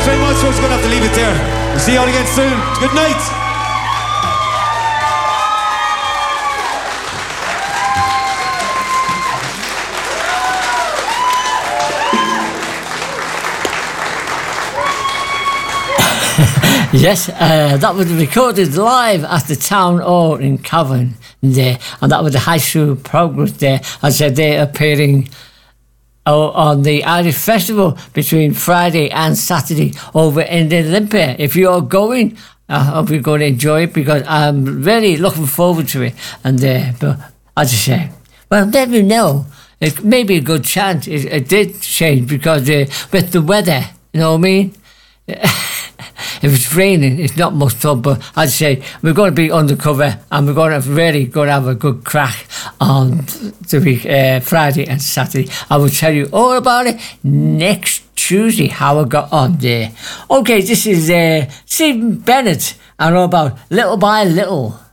Thanks very much. We're just going to have to leave it there. We'll see you all again soon. Good night. Yes, that was recorded live at the Town Hall in Cavan there, and that was the High School Progress there. As I said, they're appearing on the Irish Festival between Friday and Saturday over in the Olympia. If you're going, I hope you're going to enjoy it, because I'm really looking forward to it. And but as I say, well, never know. It may be a good chance. It did change because with the weather, you know what I mean? If it's raining, it's not much fun, but as I say, we're going to be undercover and we're going to have a good crack on the week, Friday and Saturday. I will tell you all about it next Tuesday, how I got on there. Okay, this is Stephen Bennett and all about Little by Little.